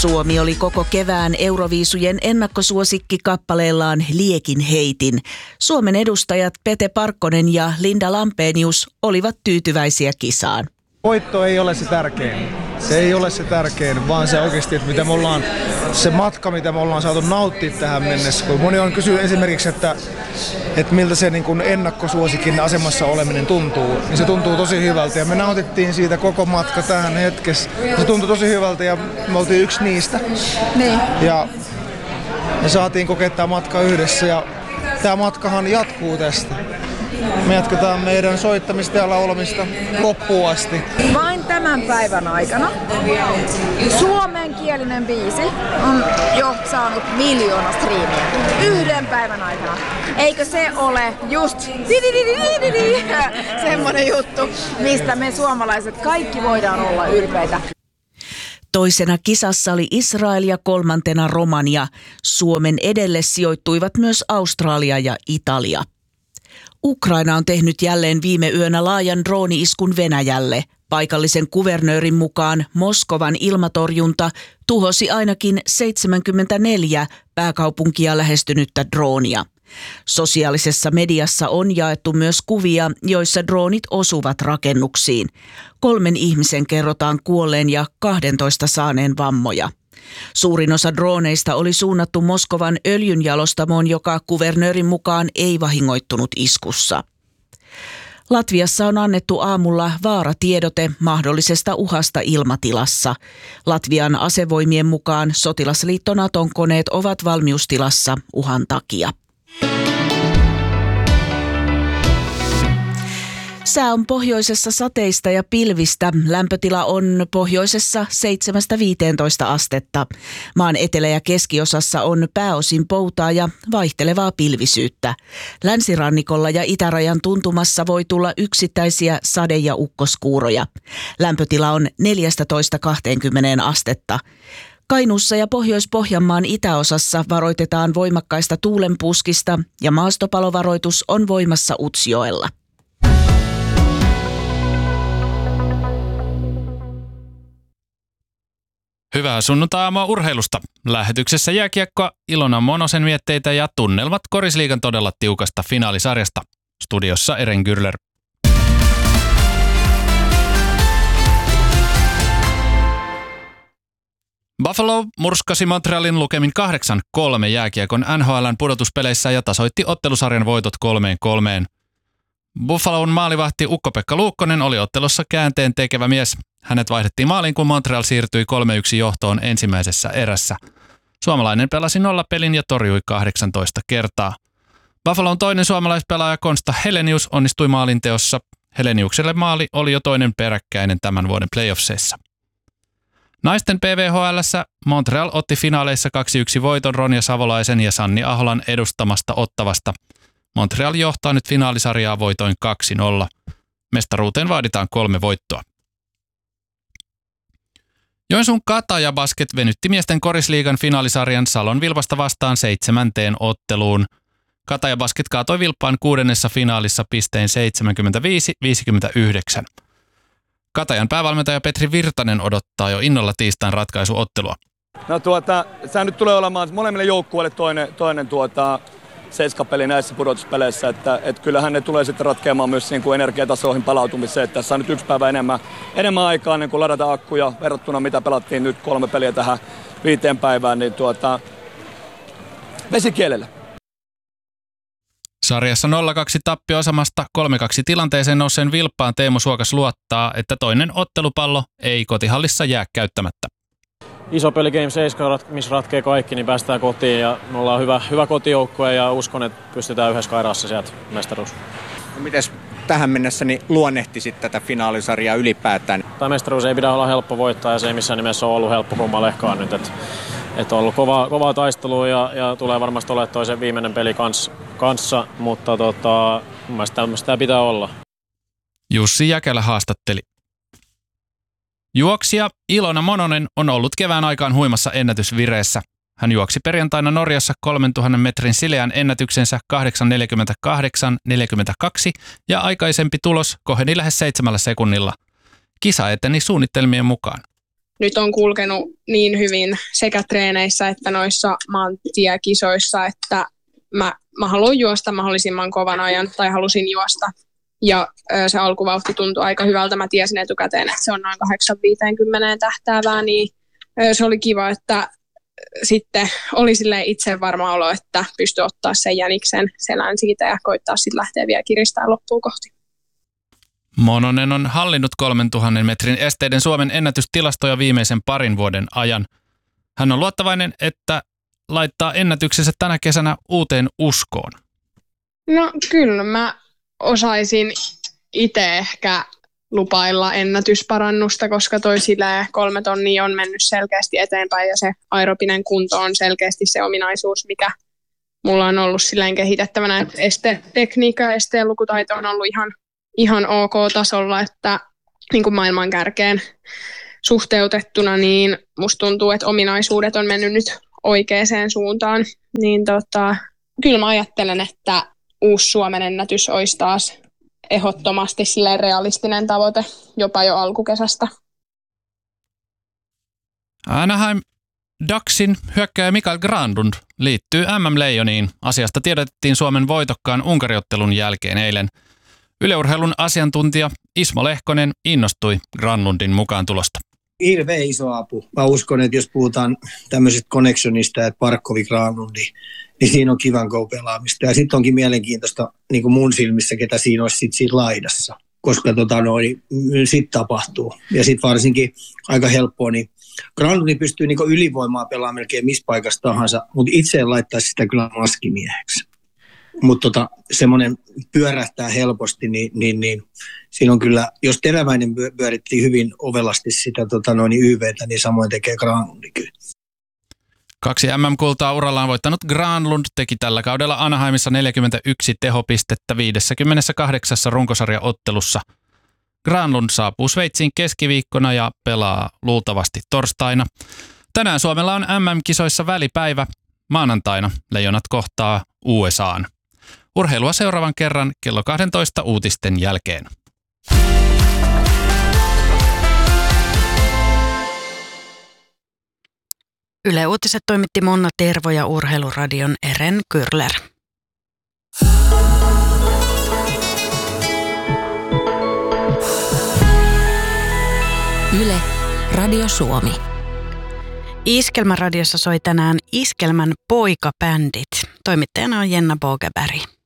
Suomi oli koko kevään Euroviisujen ennakkosuosikki kappaleellaan Liekin heitin. Suomen edustajat Pete Parkkonen ja Linda Lampenius olivat tyytyväisiä kisaan. Voitto ei ole se tärkein. Se ei ole se tärkein, vaan se oikeasti, että mitä me ollaan, se matka, mitä me ollaan saatu nauttia tähän mennessä. Kun moni on kysynyt esimerkiksi, että miltä se niin kuin ennakkosuosikin asemassa oleminen tuntuu, niin se tuntuu tosi hyvältä. Ja me nautittiin siitä koko matka tähän hetkessä. Se tuntui tosi hyvältä ja me oltiin yksi niistä. Niin. Ja me saatiin kokea tämä matka yhdessä ja tämä matkahan jatkuu tästä. Me jatketaan meidän soittamista ja laulamista loppuun asti. Vain tämän päivän aikana suomenkielinen biisi on jo saanut 1 miljoona striimiä. Yhden päivän aikana. Eikö se ole just semmoinen juttu, mistä me suomalaiset kaikki voidaan olla ylpeitä. Toisena kisassa oli Israel ja kolmantena Romania. Suomen edelle sijoittuivat myös Australia ja Italia. Ukraina on tehnyt jälleen viime yönä laajan drooni-iskun Venäjälle. Paikallisen kuvernöörin mukaan Moskovan ilmatorjunta tuhosi ainakin 74 pääkaupunkia lähestynyttä droonia. Sosiaalisessa mediassa on jaettu myös kuvia, joissa droonit osuvat rakennuksiin. 3 ihmisen kerrotaan kuolleen ja 12 saaneen vammoja. Suurin osa drooneista oli suunnattu Moskovan öljynjalostamoon, joka kuvernöörin mukaan ei vahingoittunut iskussa. Latviassa on annettu aamulla vaaratiedote mahdollisesta uhasta ilmatilassa. Latvian asevoimien mukaan sotilasliitto Naton koneet ovat valmiustilassa uhan takia. Sää on pohjoisessa sateista ja pilvistä. Lämpötila on pohjoisessa 7-15 astetta. Maan etelä- ja keskiosassa on pääosin poutaa ja vaihtelevaa pilvisyyttä. Länsirannikolla ja itärajan tuntumassa voi tulla yksittäisiä sade- ja ukkoskuuroja. Lämpötila on 14-20 astetta. Kainuussa ja Pohjois-Pohjanmaan itäosassa varoitetaan voimakkaista tuulenpuskista ja maastopalovaroitus on voimassa Utsjoella. Hyvää sunnuntai-aamua urheilusta. Lähetyksessä jääkiekkoa, Ilona Monosen mietteitä ja tunnelmat Korisliigan todella tiukasta finaalisarjasta. Studiossa Eren Gürler. Buffalo murskasi Montrealin lukemin 8-3 jääkiekon NHL:n pudotuspeleissä ja tasoitti ottelusarjan voitot 3-3. Buffalon maalivahti Ukko-Pekka Luukkonen oli ottelussa käänteen tekevä mies. Hänet vaihdettiin maaliin, kun Montreal siirtyi 3-1 johtoon ensimmäisessä erässä. Suomalainen pelasi 0 pelin ja torjui 18 kertaa. Buffalon toinen suomalaispelaaja Konsta Helenius onnistui maalinteossa. Heleniukselle maali oli jo toinen peräkkäinen tämän vuoden playoffseissa. Naisten PVHL:ssä Montreal otti finaaleissa 2-1 voiton Ronja Savolaisen ja Sanni Aholan edustamasta Ottavasta. Montreal johtaa nyt finaalisarjaa voitoin 2-0. Mestaruuteen vaaditaan 3 voittoa. Joensuun Kataja Basket venytti miesten Korisliigan finaalisarjan Salon Vilvasta vastaan 7. otteluun. Kataja Basket kaatoi Vilppaan 6. finaalissa pistein 75-59. Katajan päävalmentaja Petri Virtanen odottaa jo innolla tiistain ratkaisuottelua. No sehän nyt tulee olemaan molemmille joukkueille toinen 7-peli näissä pudotuspeleissä, että kyllähän ne tulee sitten ratkeamaan myös niin kuin energiatasoihin palautumiseen. Että tässä on nyt 1 päivä enemmän aikaa niin kuin ladata akkuja verrattuna mitä pelattiin nyt 3 peliä tähän 5 päivään, niin vesikielellä. Sarjassa 0-2 tappioasemasta 3-2 tilanteeseen nousseen Vilppaan Teemu Suokas luottaa, että toinen ottelupallo ei kotihallissa jää käyttämättä. Iso peli Game 7, missä ratkee kaikki, niin päästään kotiin ja me ollaan hyvä kotijoukkue ja uskon, että pystytään yhdessä kairassa sieltä mestaruus. No mites tähän mennessä niin luonnehtisit tätä finaalisarjaa ylipäätään? Tämä mestaruus ei pidä olla helppo voittaa ja se ei missään nimessä ole ollut helppo kummallekaan nyt. Että on ollut kovaa taistelua ja tulee varmasti olemaan toisen viimeinen peli kanssa, mutta mun mielestä tämmöistä pitää olla. Jussi Jäkelä haastatteli. Juoksija Ilona Mononen on ollut kevään aikaan huimassa ennätysvireessä. Hän juoksi perjantaina Norjassa 3000 metrin sileän ennätyksensä 8.48.42 ja aikaisempi tulos koheni lähes 7 sekunnilla. Kisa eteni suunnitelmien mukaan. nyt on kulkenut niin hyvin sekä treeneissä että noissa maantiekisoissa, että mä haluan juosta mahdollisimman kovan ajan tai halusin juosta. Ja se alkuvauhti tuntui aika hyvältä. Mä tiesin etukäteen, että se on noin 8:50 tähtäävää, niin se oli kiva, että sitten oli silleen itse varma olo, että pystyi ottaa sen jäniksen selän siitä ja koittaa sitten lähteä vielä kiristää loppuun kohti. Mononen on hallinnut 3000 metrin esteiden Suomen ennätystilastoja viimeisen parin vuoden ajan. Hän on luottavainen, että laittaa ennätyksensä tänä kesänä uuteen uskoon. No kyllä mä osaisin itse ehkä lupailla ennätysparannusta, koska toi 3 tonnia on mennyt selkeästi eteenpäin ja se aerobinen kunto on selkeästi se ominaisuus, mikä mulla on ollut silleen kehitettävänä, että estetekniikka ja esteen lukutaito on ollut ihan ok tasolla, että niin kuin maailman kärkeen suhteutettuna, niin musta tuntuu, että ominaisuudet on mennyt nyt oikeaan suuntaan. Niin kyllä mä ajattelen, että uusi Suomen ennätys olisi taas ehdottomasti silleen realistinen tavoite jopa jo alkukesästä. Anaheim Ducksin hyökkääjä Mikael Granlund liittyy MM-leijoniin. Asiasta tiedotettiin Suomen voitokkaan Unkariottelun jälkeen eilen. Yle Urheilun asiantuntija Ismo Lehkonen innostui Granlundin mukaan tulosta. Hirveän iso apu. Mä uskon, että jos puhutaan tämmöisestä connectionista, että Parkkovi Granlundi, niin siinä on kivan pelaamista. Ja sitten onkin mielenkiintoista niin kuin mun silmissä, ketä siinä olisi sit siinä laidassa, koska sitten tapahtuu. Ja sitten varsinkin aika helppoa, niin Granlundi pystyy niin kuin ylivoimaa pelaamaan melkein missä paikassa tahansa, mutta itse en laittaisi sitä kyllä maskimieheksi. Mutta semmoinen pyörähtää helposti, niin siinä on kyllä, jos Teräväinen pyöritti hyvin ovelasti sitä YVtä, niin samoin tekee Granlundi kyllä. 2 MM-kultaa urallaan voittanut Granlund teki tällä kaudella Anaheimissa 41 tehopistettä 58 runkosarjaottelussa. Granlund saapuu Sveitsiin keskiviikkona ja pelaa luultavasti torstaina. Tänään Suomella on MM-kisoissa välipäivä. Maanantaina Leijonat kohtaa USA:n. Urheilua seuraavan kerran kello 12 uutisten jälkeen. Yle Uutiset toimitti Monna Tervo ja Urheiluradion Eren Kyrler. Yle, Radio Suomi. Iskelmäradiossa soi tänään Iskelmän poikabändit. Toimittajana on Jenna Bogeberg.